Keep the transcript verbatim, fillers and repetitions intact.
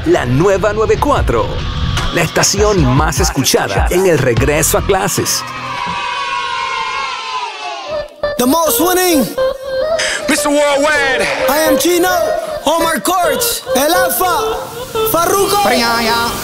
la nueva noventa y cuatro. La estación más escuchada en el regreso a clases. The most winning. mister Worldwide. I am Gino. Omar Courts. El Alfa. Farruko.